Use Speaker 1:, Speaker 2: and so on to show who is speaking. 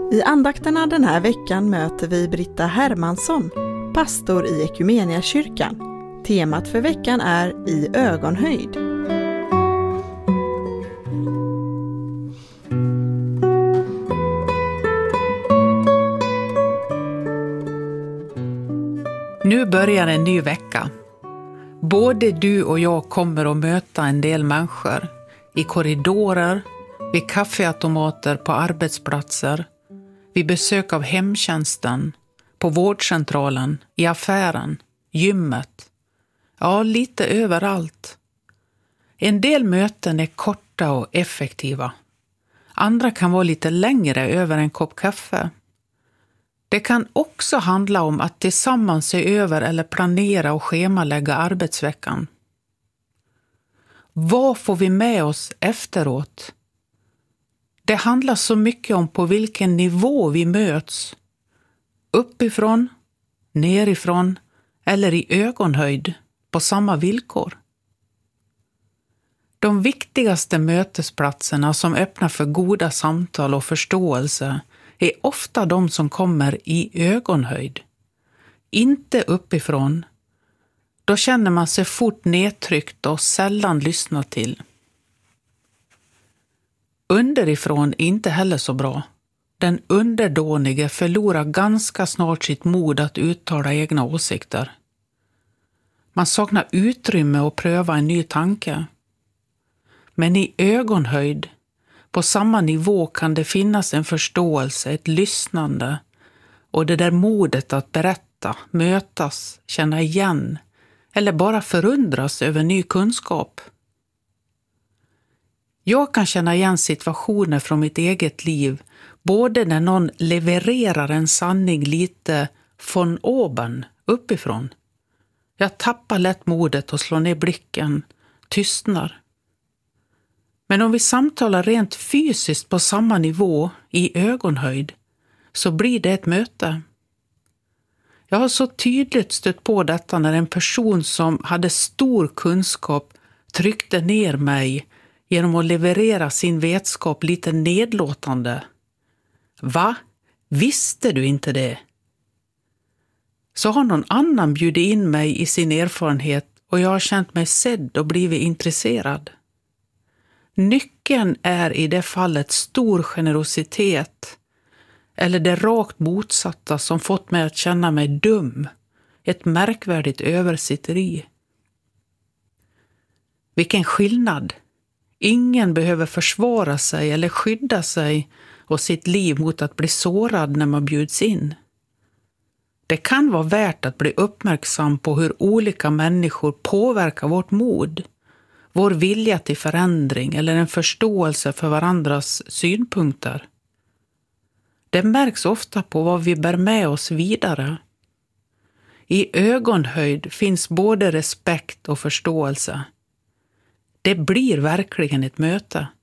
Speaker 1: I andakterna den här veckan möter vi Britta Hermansson, pastor i Ekumeniakyrkan. Temat för veckan är i ögonhöjd.
Speaker 2: Nu börjar en ny vecka. Både du och jag kommer att möta en del människor i korridorer, vid kaffeautomater på arbetsplatser, vid besök av hemtjänsten, på vårdcentralen, i affären, gymmet. Ja, lite överallt. En del möten är korta och effektiva. Andra kan vara lite längre över en kopp kaffe. Det kan också handla om att tillsammans se över eller planera och schemalägga arbetsveckan. Vad får vi med oss efteråt? Det handlar så mycket om på vilken nivå vi möts. Uppifrån, nerifrån eller i ögonhöjd på samma villkor. De viktigaste mötesplatserna som öppnar för goda samtal och förståelse är ofta de som kommer i ögonhöjd. Inte uppifrån. Då känner man sig fort nedtryckt och sällan lyssnar till. Underifrån är inte heller så bra. Den underdånige förlorar ganska snart sitt mod att uttala egna åsikter. Man saknar utrymme att pröva en ny tanke. Men i ögonhöjd, på samma nivå, kan det finnas en förståelse, ett lyssnande och det där modet att berätta, mötas, känna igen eller bara förundras över ny kunskap. Jag kan känna igen situationer från mitt eget liv, både när någon levererar en sanning lite von oben, uppifrån. Jag tappar lätt modet och slår ner blicken, tystnar. Men om vi samtalar rent fysiskt på samma nivå, i ögonhöjd, så blir det ett möte. Jag har så tydligt stött på detta när en person som hade stor kunskap tryckte ner mig genom att leverera sin vetskap lite nedlåtande. Va? Visste du inte det? Så har någon annan bjudit in mig i sin erfarenhet och jag har känt mig sedd och blivit intresserad. Nyckeln är i det fallet stor generositet eller det rakt motsatta som fått mig att känna mig dum, ett märkvärdigt översitteri. Vilken skillnad! Ingen behöver försvara sig eller skydda sig och sitt liv mot att bli sårad när man bjuds in. Det kan vara värt att bli uppmärksam på hur olika människor påverkar vårt mod, vår vilja till förändring eller en förståelse för varandras synpunkter. Det märks ofta på vad vi bär med oss vidare. I ögonhöjd finns både respekt och förståelse. Det blir verkligen ett möte.